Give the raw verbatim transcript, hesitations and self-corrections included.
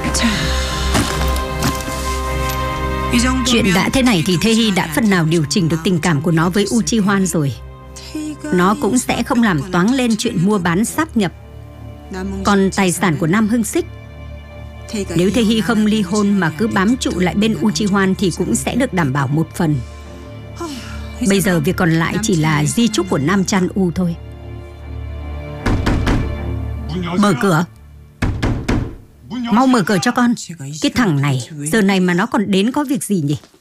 Chuyện đã thế này thì Tae-hee đã phần nào điều chỉnh được tình cảm của nó với Woo Ji-hwan rồi. Nó cũng sẽ không làm toáng lên chuyện mua bán sáp nhập. Còn tài sản của Nam Hưng Sik, nếu Tae-hee không ly hôn mà cứ bám trụ lại bên Woo Ji-hwan thì cũng sẽ được đảm bảo một phần. Bây giờ việc còn lại chỉ là di chúc của Nam Chan-u thôi. Mở cửa. Mau mở cửa cho con. Cái thằng này, giờ này mà nó còn đến có việc gì nhỉ?